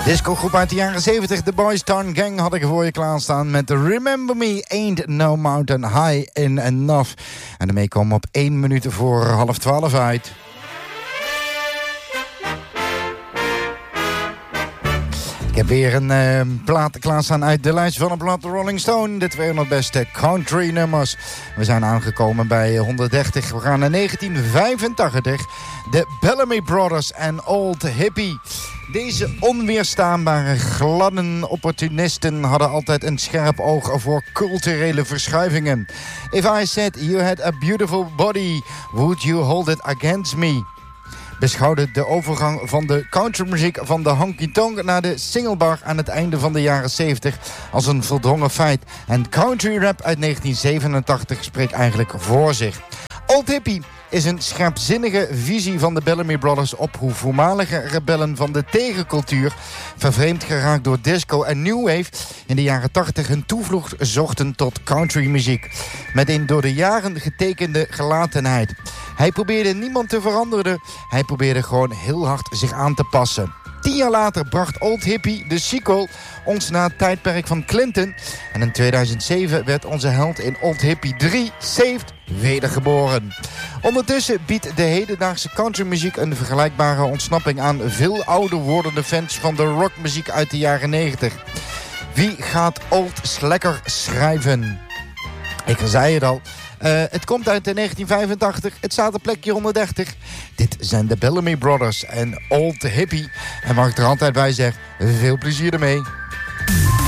Discogroep uit de jaren 70, The Boys Town Gang, had ik voor je klaarstaan met Remember Me, Ain't No Mountain High Enough. En daarmee komen we op 1 minuut voor 11:30 uit. Ik heb weer een plaat klaarstaan uit de lijst van het blad Rolling Stone. De 200 beste country nummers. We zijn aangekomen bij 130. We gaan naar 1985. De Bellamy Brothers en Old Hippie. Deze onweerstaanbare gladden opportunisten hadden altijd een scherp oog voor culturele verschuivingen. If I said you had a beautiful body, would you hold it against me? Beschouwde de overgang van de countrymuziek van de honky-tonk naar de singlebar aan het einde van de jaren 70 als een voldongen feit. En country rap uit 1987 spreekt eigenlijk voor zich. Old Hippie is een scherpzinnige visie van de Bellamy Brothers op hoe voormalige rebellen van de tegencultuur, vervreemd geraakt door disco en new wave, in de jaren 80 hun toevlucht zochten tot countrymuziek. Met een door de jaren getekende gelatenheid. Hij probeerde niemand te veranderen. Hij probeerde gewoon heel hard zich aan te passen. 10 jaar later bracht Old Hippie, de sequel, ons na het tijdperk van Clinton. En in 2007 werd onze held in Old Hippie 3, Saved, wedergeboren. Ondertussen biedt de hedendaagse countrymuziek een vergelijkbare ontsnapping aan veel ouder wordende fans van de rockmuziek uit de jaren 90. Wie gaat Old Slacker schrijven? Ik zei het al. Het komt uit 1985. Het staat op plekje 130. Dit zijn de Bellamy Brothers en Old Hippie. En mag ik er altijd bij zeggen, veel plezier ermee.